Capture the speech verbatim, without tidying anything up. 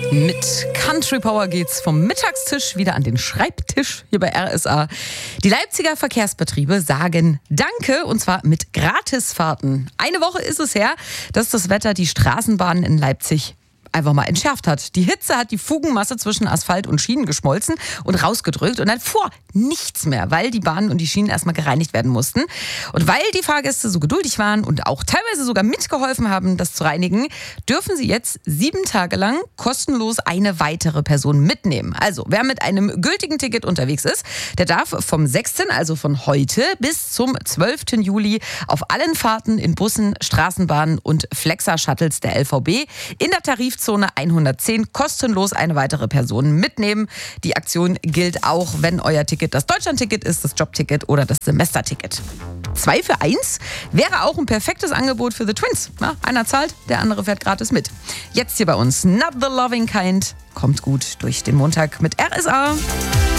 Mit Country Power geht's vom Mittagstisch wieder an den Schreibtisch hier bei R S A. Die Leipziger Verkehrsbetriebe sagen Danke, und zwar mit Gratisfahrten. Eine Woche ist es her, dass das Wetter die Straßenbahnen in Leipzig einfach mal entschärft hat. Die Hitze hat die Fugenmasse zwischen Asphalt und Schienen geschmolzen und rausgedrückt, und dann fuhr nichts mehr, weil die Bahnen und die Schienen erstmal gereinigt werden mussten. Und weil die Fahrgäste so geduldig waren und auch teilweise sogar mitgeholfen haben, das zu reinigen, dürfen sie jetzt sieben Tage lang kostenlos eine weitere Person mitnehmen. Also wer mit einem gültigen Ticket unterwegs ist, der darf vom sechsten, also von heute, bis zum zwölften Juli auf allen Fahrten in Bussen, Straßenbahnen und Flexa-Shuttles der L V B in der Tarifzone hundertzehn kostenlos eine weitere Person mitnehmen. Die Aktion gilt auch, wenn euer Ticket das Deutschlandticket ist, das Jobticket oder das Semesterticket. Zwei für eins wäre auch ein perfektes Angebot für The Twins. Na, einer zahlt, der andere fährt gratis mit. Jetzt hier bei uns Not the Loving Kind. Kommt gut durch den Montag mit R S A.